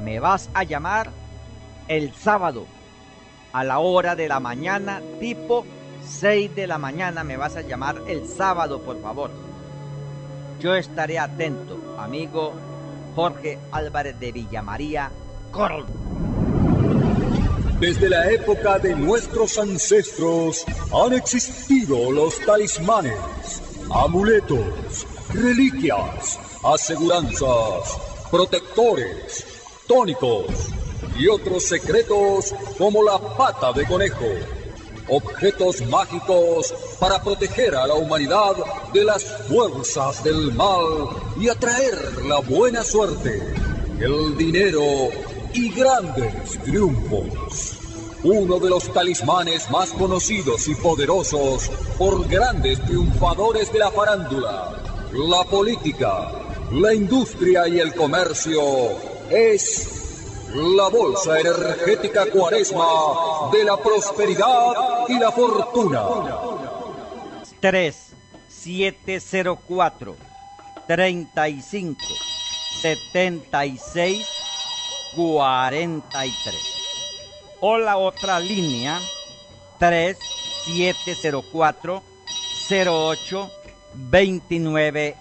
Me vas a llamar el sábado a la hora de la mañana, tipo 6 de la mañana. Me vas a llamar el sábado, por favor. Yo estaré atento, amigo Jorge Álvarez de Villamaría, Córdoba. Desde la época de nuestros ancestros han existido los talismanes, amuletos, reliquias, aseguranzas, protectores, tónicos y otros secretos como la pata de conejo. Objetos mágicos para proteger a la humanidad de las fuerzas del mal y atraer la buena suerte, el dinero y grandes triunfos. Uno de los talismanes más conocidos y poderosos por grandes triunfadores de la farándula, la política, la industria y el comercio es la bolsa energética Cuaresma de la prosperidad y la fortuna. 3704 35 76 43. O la otra línea 3704 08 29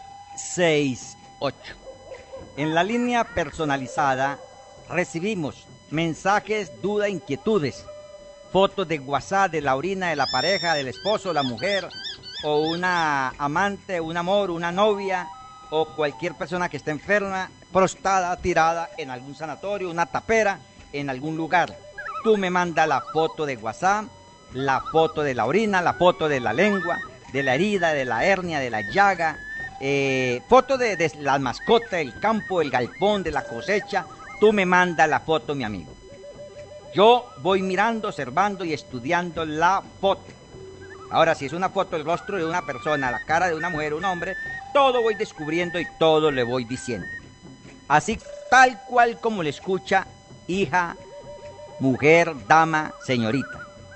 68. En la línea personalizada recibimos mensajes, dudas, inquietudes, fotos de WhatsApp de Laurina, de la pareja, del esposo, la mujer, o una amante, un amor, una novia, o cualquier persona que esté enferma, prostrada, tirada en algún sanatorio, una tapera, en algún lugar. Tú me mandas la foto de WhatsApp, la foto de Laurina, la foto de la lengua, de la herida, de la hernia, de la llaga, foto de la mascota, del campo, el galpón, de la cosecha. Tú me mandas la foto, mi amigo. Yo voy mirando, observando y estudiando la foto. Ahora, si es una foto del rostro de una persona, la cara de una mujer, un hombre, todo voy descubriendo y todo le voy diciendo. Así, tal cual como le escucha, hija, mujer, dama, señorita.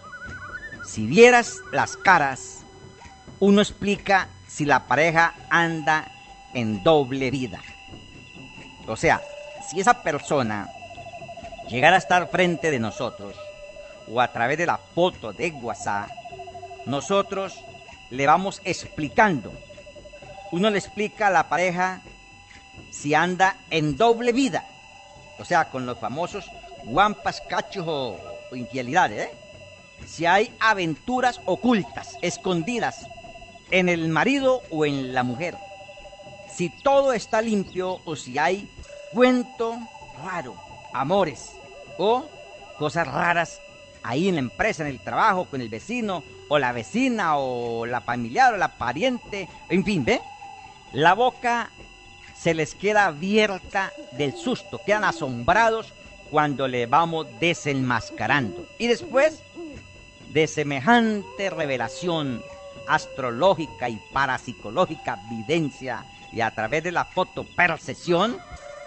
Si vieras las caras, uno explica si la pareja anda en doble vida. O sea, si esa persona llegara a estar frente de nosotros o a través de la foto de WhatsApp, nosotros le vamos explicando. Uno le explica a la pareja si anda en doble vida, o sea, con los famosos guampas, cachos o infidelidades, si hay aventuras ocultas, escondidas en el marido o en la mujer, si todo está limpio o si hay cuento raro, amores o cosas raras ahí en la empresa, en el trabajo, con el vecino o la vecina o la familiar o la pariente, en fin, ¿ve? La boca se les queda abierta del susto, quedan asombrados cuando le vamos desenmascarando. Y después de semejante revelación astrológica y parapsicológica, videncia y a través de la fotopercepción,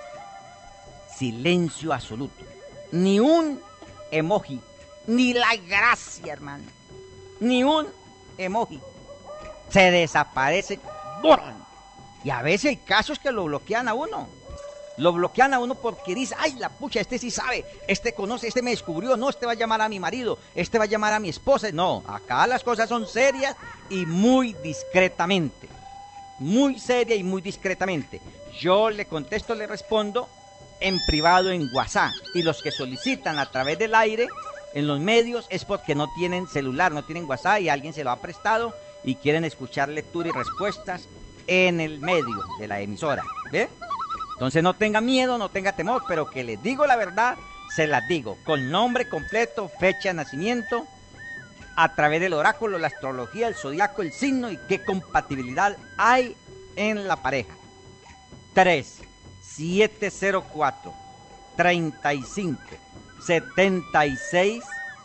silencio absoluto. Ni un emoji, ni la gracia, hermano. Ni un emoji. Se desaparece, borran. Y a veces hay casos que lo bloquean a uno. Lo bloquean a uno porque dice, ay, la pucha, este sí sabe, este conoce, este me descubrió, no, este va a llamar a mi marido, este va a llamar a mi esposa. No, acá las cosas son serias y muy discretamente. Muy seria y muy discretamente. Yo le contesto, le respondo en privado en WhatsApp. Y los que solicitan a través del aire, en los medios, es porque no tienen celular, no tienen WhatsApp y alguien se lo ha prestado y quieren escuchar lectura y respuestas en el medio de la emisora. ¿Ve? Entonces no tenga miedo, no tenga temor, pero que les digo la verdad, se las digo. Con nombre completo, fecha de nacimiento, a través del oráculo, la astrología, el zodiaco, el signo y qué compatibilidad hay en la pareja. 3704 35 76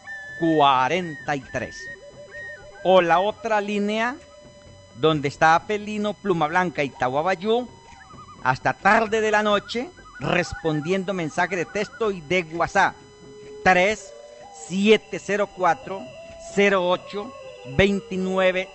43. O la otra línea donde está Felino, Pluma Blanca y Tahuabayú, hasta tarde de la noche, respondiendo mensajes de texto y de WhatsApp. 3704 08 29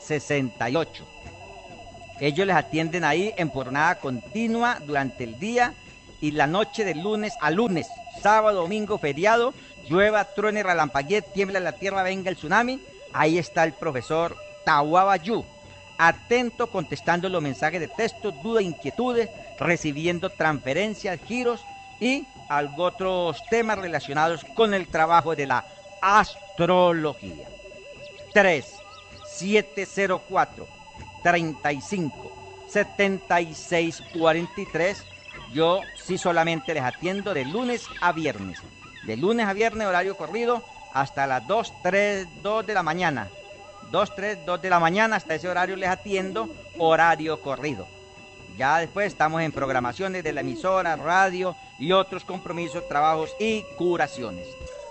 68. Ellos les atienden ahí en jornada continua durante el día y la noche de lunes a lunes, sábado, domingo, feriado, llueva, truene, relampaguee, tiembla la tierra, venga el tsunami. Ahí está el profesor Tawaba Yu, atento, contestando los mensajes de texto, dudas, inquietudes, recibiendo transferencias, giros y otros temas relacionados con el trabajo de la astrología. 3-704-35-76-43. Yo sí solamente les atiendo de lunes a viernes. De lunes a viernes, horario corrido, hasta las 2 de la mañana. 2 de la mañana, hasta ese horario les atiendo, horario corrido. Ya después estamos en programaciones de la emisora, radio y otros compromisos, trabajos y curaciones.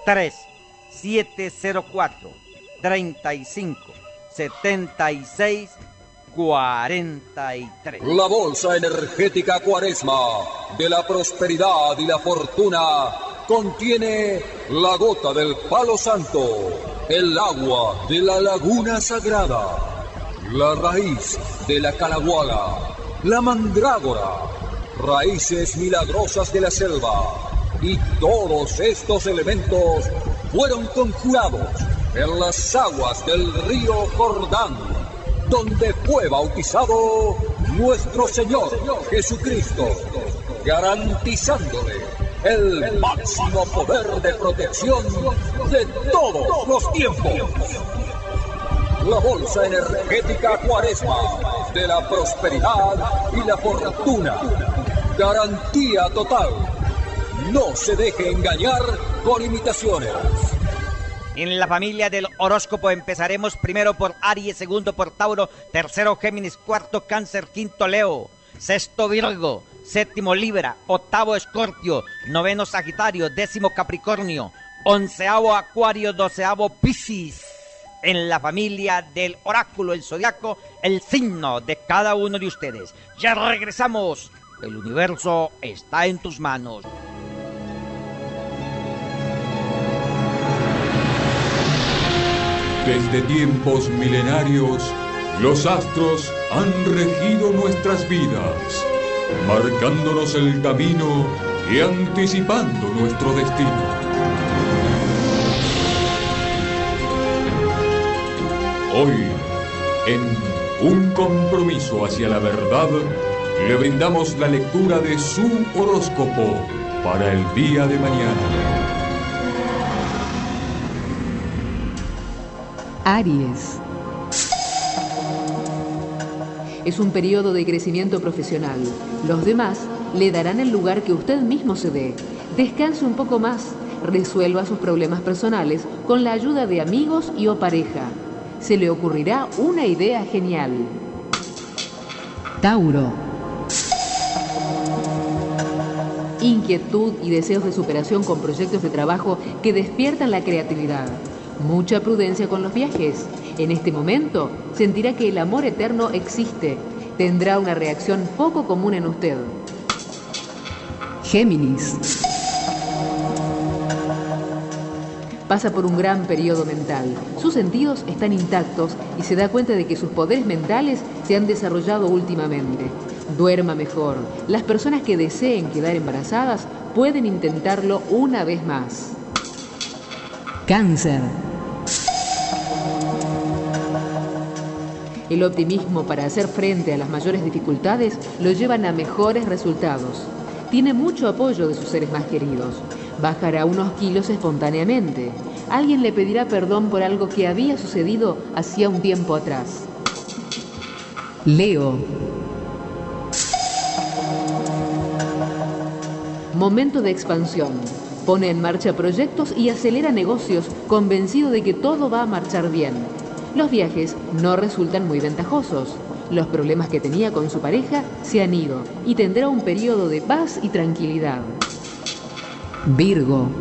3-704-35-76-43. La bolsa energética Cuaresma de la prosperidad y la fortuna contiene la gota del palo santo, el agua de la laguna sagrada, la raíz de la calahuala, la mandrágora, raíces milagrosas de la selva, y todos estos elementos fueron conjurados en las aguas del río Jordán, donde fue bautizado nuestro Señor Jesucristo, garantizándole el máximo poder de protección de todos los tiempos. La bolsa energética Cuaresma de la prosperidad y la fortuna. Garantía total. No se deje engañar con imitaciones. En la familia del horóscopo empezaremos primero por Aries, segundo por Tauro, tercero Géminis, cuarto Cáncer, quinto Leo, sexto Virgo, séptimo Libra, octavo Escorpio, noveno Sagitario, décimo Capricornio, onceavo Acuario, doceavo Piscis. En la familia del oráculo, el zodiaco, el signo de cada uno de ustedes. Ya regresamos. El universo está en tus manos. Desde tiempos milenarios, los astros han regido nuestras vidas, marcándonos el camino y anticipando nuestro destino. Hoy, en Un compromiso hacia la verdad, le brindamos la lectura de su horóscopo para el día de mañana. Aries. Es un periodo de crecimiento profesional. Los demás le darán el lugar que usted mismo se dé. Descanse un poco más. Resuelva sus problemas personales con la ayuda de amigos y o pareja. Se le ocurrirá una idea genial. Tauro. Inquietud y deseos de superación con proyectos de trabajo que despiertan la creatividad. Mucha prudencia con los viajes. En este momento sentirá que el amor eterno existe. Tendrá una reacción poco común en usted. Géminis. Pasa por un gran periodo mental. Sus sentidos están intactos y se da cuenta de que sus poderes mentales se han desarrollado últimamente. Duerma mejor. Las personas que deseen quedar embarazadas pueden intentarlo una vez más. Cáncer. El optimismo para hacer frente a las mayores dificultades lo llevan a mejores resultados. Tiene mucho apoyo de sus seres más queridos. Bajará unos kilos espontáneamente. Alguien le pedirá perdón por algo que había sucedido hacía un tiempo atrás. Leo. Momento de expansión. Pone en marcha proyectos y acelera negocios, convencido de que todo va a marchar bien. Los viajes no resultan muy ventajosos. Los problemas que tenía con su pareja se han ido y tendrá un periodo de paz y tranquilidad. Virgo.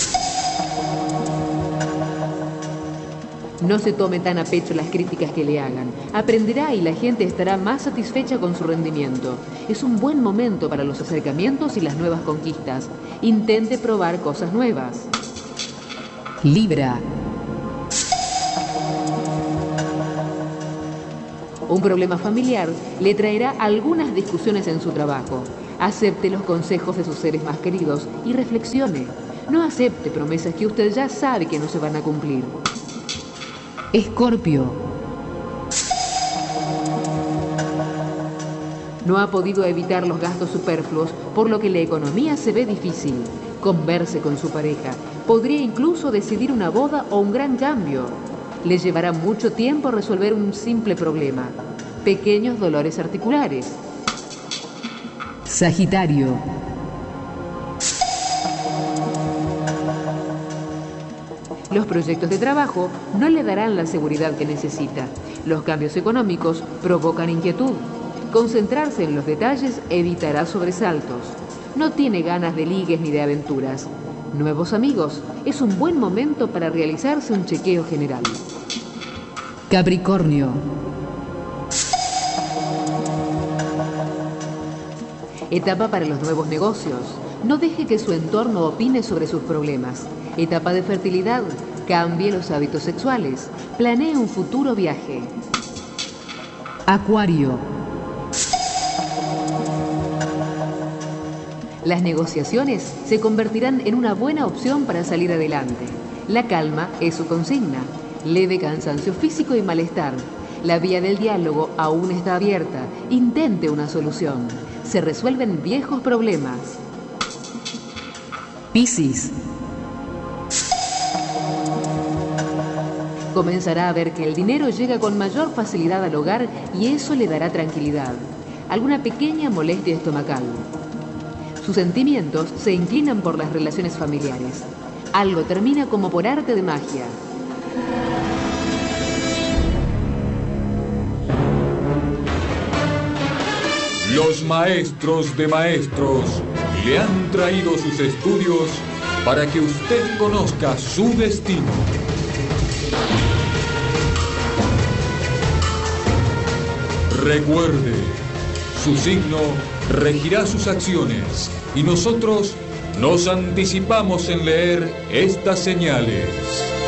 No se tome tan a pecho las críticas que le hagan. Aprenderá y la gente estará más satisfecha con su rendimiento. Es un buen momento para los acercamientos y las nuevas conquistas. Intente probar cosas nuevas. Libra. Un problema familiar le traerá algunas discusiones en su trabajo. Acepte los consejos de sus seres más queridos y reflexione. No acepte promesas que usted ya sabe que no se van a cumplir. Escorpio. No ha podido evitar los gastos superfluos, por lo que la economía se ve difícil. Converse con su pareja. Podría incluso decidir una boda o un gran cambio. Le llevará mucho tiempo resolver un simple problema. Pequeños dolores articulares. Sagitario. Los proyectos de trabajo no le darán la seguridad que necesita. Los cambios económicos provocan inquietud. Concentrarse en los detalles evitará sobresaltos. No tiene ganas de ligues ni de aventuras. Nuevos amigos. Es un buen momento para realizarse un chequeo general. Capricornio. Etapa para los nuevos negocios. No deje que su entorno opine sobre sus problemas. Etapa de fertilidad. Cambie los hábitos sexuales. Planee un futuro viaje. Acuario. Las negociaciones se convertirán en una buena opción para salir adelante. La calma es su consigna. Leve cansancio físico y malestar. La vía del diálogo aún está abierta. Intente una solución. Se resuelven viejos problemas. Piscis. Comenzará a ver que el dinero llega con mayor facilidad al hogar y eso le dará tranquilidad. Alguna pequeña molestia estomacal. Sus sentimientos se inclinan por las relaciones familiares. Algo termina como por arte de magia. Los maestros de maestros le han traído sus estudios para que usted conozca su destino. Recuerde, su signo regirá sus acciones y nosotros nos anticipamos en leer estas señales.